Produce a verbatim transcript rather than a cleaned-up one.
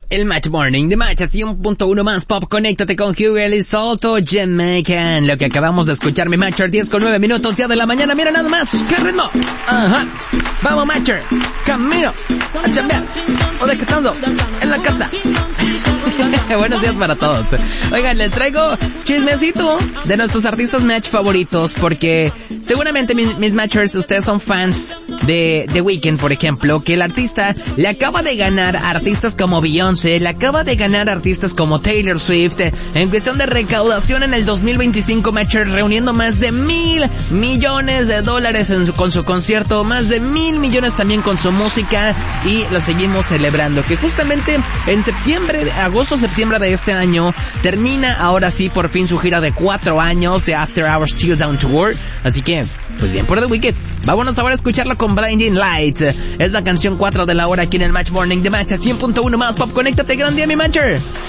El Match Morning de Match, así un punto uno más pop. Conéctate con Hugh y Salto Jamaican. Lo que acabamos de escuchar, mi Matcher, diez con nueve minutos ya de la mañana. Mira nada más, qué ritmo. Ajá, vamos Matcher, camino a chambear o descansando en la casa. Buenos días para todos. Oigan, les traigo chismecito de nuestros artistas Match favoritos, porque seguramente mis, mis Matchers, ustedes son fans de The Weeknd, por ejemplo, que el artista le acaba de ganar a artistas como Beyoncé, le acaba de ganar a artistas como Taylor Swift, en cuestión de recaudación en el dos mil veinticinco, Matcher, reuniendo más de mil millones de dólares en su, con su concierto, más de mil millones también con su música, y lo seguimos celebrando, que justamente en septiembre, agosto, septiembre de este año, termina ahora sí por fin su gira de cuatro años de After Hours Chill Down Tour, así que, pues bien por The Weeknd. Vámonos ahora a escucharlo con Blinding Lights. Es la canción cuatro de la hora aquí en el Match Morning de Match a cien punto uno más pop. Conéctate, gran día, mi Matcher.